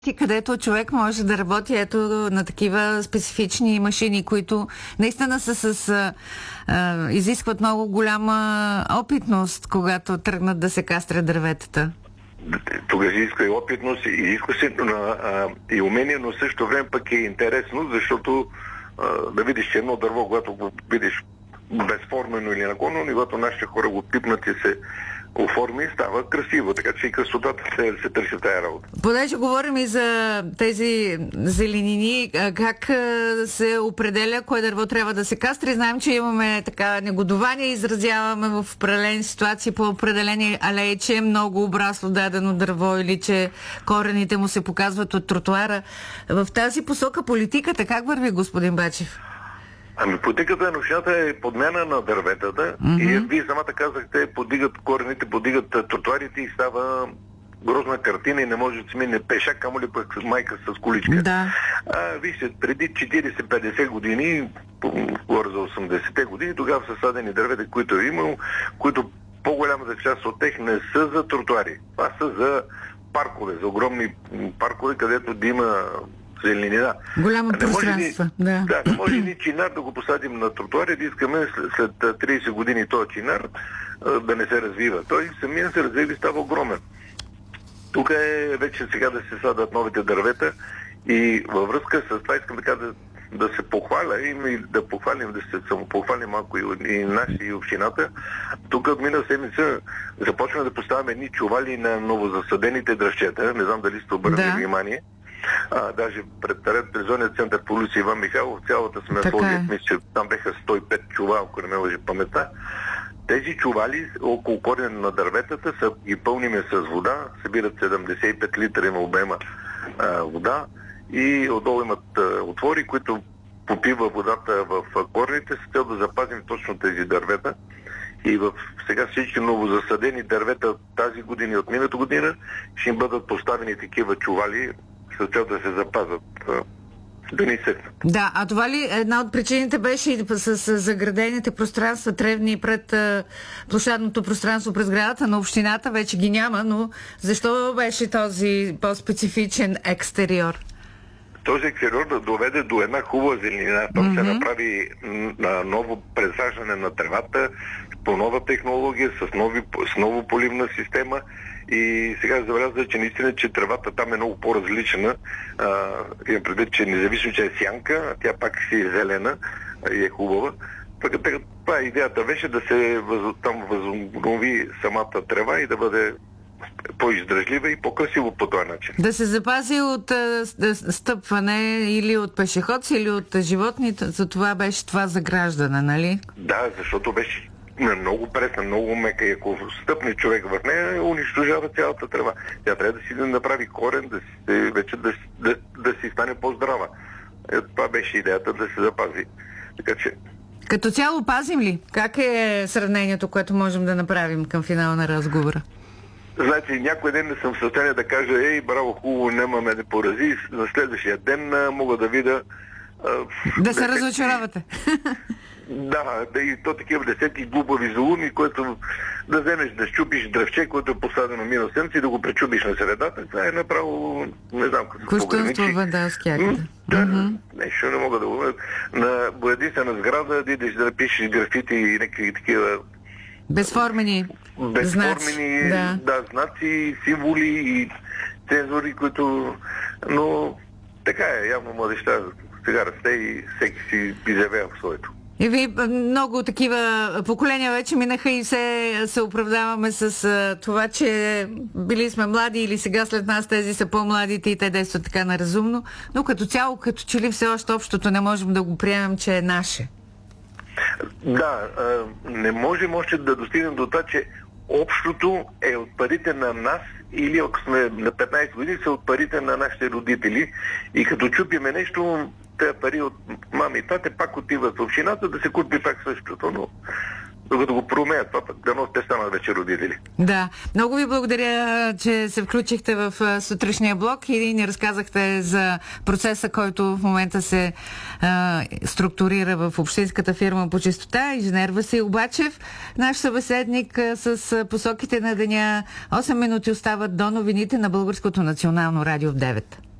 където човек може да работи ето на такива специфични машини, които наистина изискват много голяма опитност, когато тръгнат да се кастрят дърветата. Тук изисква и опитност, изисква се и умение, но също време пък е интересно, защото да видиш, че едно дърво, когато го видиш безформено или наклонно, когато нашите хора го пипнат и се оформи, става красиво, така че и красотата се търси в тази работа. Понеже говорим и за тези зеленини, как се определя кое дърво трябва да се кастри? Знаем, че имаме така негодование, изразяваме в определени ситуации по определени алеи, че е много обрасло дадено дърво или че корените му се показват от тротуара. В тази посока политиката как върви, господин Бачев? Политиката на общината е подмяна на дърветата и вие самата казахте, корените подигат тротуарите и става грозна картина и не може да се мине пеша, камо ли пък майка с количка. Да. Вижте, преди 40-50 години, говоря за 80-те години, тогава са садени дървета, които е имало, които по-голямата част от тях не са за тротуари. Това са за паркове, за огромни паркове, където да има зеленина. Голямо пространство. Да, не може ни чинар да го посадим на тротуари, да искаме след 30 години този чинар да не се развива. Той самия се развива и става огромен. Тук е вече сега да се садат новите дървета и във връзка с това искам да се похваля и да похвалим, да се самопохвалим малко и наши и общината. Тук от миналата седмица започваме да поставяме едни чували на новозасадените дръжчета. Не знам дали сте обърнали внимание. Даже пред телевизионния център по улица Иван Михайлов, цялата сме сложили, мисля, че там беха 105 чувала, ако не ме лъжи паметта. Тези чували около корена на дърветата са ги пълниме с вода, събират 75 литра има обема вода и отдолу имат отвори, които попива водата в корените с цел да запазим точно тези дървета. И сега всички новозасадени дървета тази година и от миналата година ще им бъдат поставени такива чували с цел да се запазят, да ни сетнат. Да, а това ли една от причините беше и с заградените пространства, тревни пред площадното пространство през градата на общината, вече ги няма, но защо беше този по-специфичен екстериор? Този екстериор да доведе до една хубава зеленина. Там се направи ново пресаждане на тревата по нова технология, с ново поливна система. И сега забелязва, че наистина, че тревата там е много по-различна. Имам предвид, че независимо, че е сянка, тя пак си е зелена и е хубава. Това идеята беше да се там възобнови самата трева и да бъде по-издръжлива и по-красиво по този начин. Да се запази от стъпване или от пешеходци, или от животни, за това беше това заграждане, нали? Да, защото беше много пресна, много мека и ако стъпне човек в нея, унищожава цялата трева. Тя трябва да си направи корен, да си стане по-здрава. Това беше идеята, да се запази. Така че... Като цяло пазим ли? Как е сравнението, което можем да направим към финала на разговора? Значи, някой ден не съм в състояние да кажа, браво, хубаво, нямаме да порази. На следващия ден мога да видя... да се разочаровате. Да, и то такива десетки глупави зулуми, които да вземеш да щупиш дръвче, което е посадено минус седмица и да го пречупиш на средата. Това е направо, не знам какво се пограничи. Вандалски акт. Нещо не мога да го... На боядисана сграда, да идеш да пишеш графити и някакви такива... Безформени знаци. Знаци, символи и цензури, които... Но така е, явно младеща сега расте и всеки си изявява в своето. И ви много такива поколения вече минаха и се оправдаваме с това, че били сме млади или сега след нас тези са по-младите и те действат така неразумно, но като цяло, като че ли все още общото не можем да го приемем, че е наше. Да, не можем още да достигнем до това, че общото е от парите на нас или ако сме на 15 години са от парите на нашите родители и като чупиме нещо, тези пари от мама и тате пак отиват в общината да се купи пак същото, но докато го проумеят, това пък дано те станат вече родители. Да, много ви благодаря, че се включихте в сутрешния блок и ни разказахте за процеса, който в момента се структурира в общинската фирма по чистота. Инженер Васил Бачев, наш събеседник с посоките на деня. 8 минути остават до новините на Българското национално радио в 9.